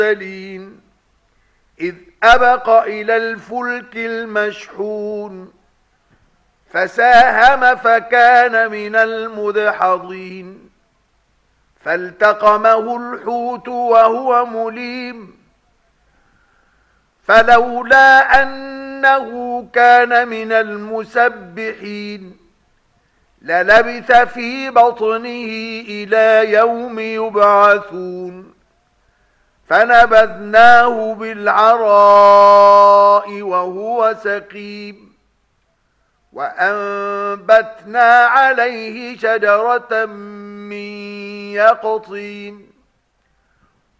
المرسلين إذ أبق إلى الفلك المشحون فساهم فكان من المدحضين فالتقمه الحوت وهو مليم فلولا أنه كان من المسبحين للبث في بطنه إلى يوم يبعثون فنبذناه بالعراء وهو سقيم وأنبتنا عليه شجرة من يقطين